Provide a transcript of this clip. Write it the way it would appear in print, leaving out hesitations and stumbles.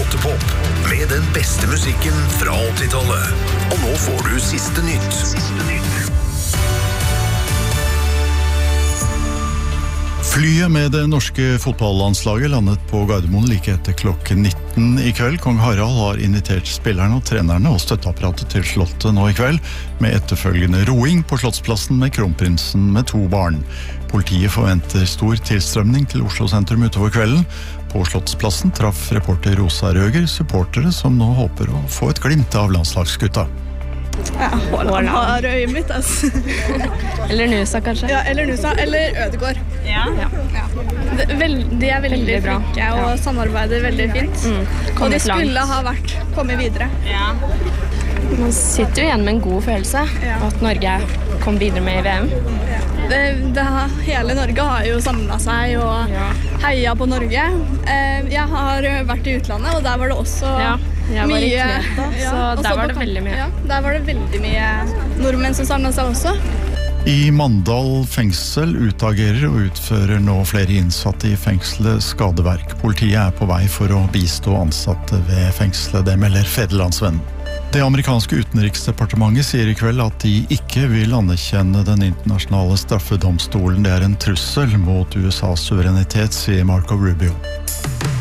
Rottepop med den beste musikken fra 80-tallet. Og nå får du siste nytt. Flyet med det norske fotballandslaget landet på Gardermoen like etter klokken 19 i kveld. Kong Harald har invitert spillerne og trenerne og støtteapparatet til slottet nå i kveld, med etterfølgende roing på Slottsplassen med kronprinsen med 2 barn. Politiet forventer stor tilstrømning til Oslo sentrum utover kvelden. På Slottsplassen traff reporter Rosa Røger supportere som nå håper å få et glimt av landslagsgutta. Ja, Haaland har øyet mitt, altså. Eller Nusa, kanskje. Ja, eller Nusa, eller Ødegaard. Ja. De er veldig flinke og samarbeider veldig fint. Og de skulle ha kommet videre. Ja. Man sitter jo igjen med en god følelse at Norge kom videre med i VM. Hele Norge har jo samlet seg og heia på Norge. Jeg har vært i utlandet, og der var det også jeg var i Kreta, så der var det veldig mye. Ja, der var det veldig mye nordmenn som samlet seg også. I Mandal fengsel utagerer og utfører nå flere innsatte i fengselet skadeverk. Politiet er på vei for å bistå ansatte ved fengselet, det melder Federlandsvennen. Det amerikanske utenriksdepartementet sier i kveld at de ikke vil anerkjenne den internasjonale straffedomstolen. Det er en trussel mot USAs suverenitet, sier Marco Rubio.